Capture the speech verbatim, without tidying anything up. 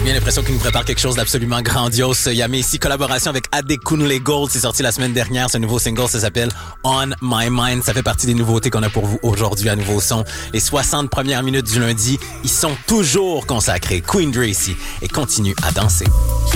bien l'impression qu'il nous prépare quelque chose d'absolument grandiose. Il y a mis ici collaboration avec Adekunle Gold. C'est sorti la semaine dernière. Ce nouveau single, ça s'appelle On My Mind. Ça fait partie des nouveautés qu'on a pour vous aujourd'hui à Nouveau Son. Les soixante premières minutes du lundi, ils sont toujours consacrés. Queen Dre ici et continue à danser.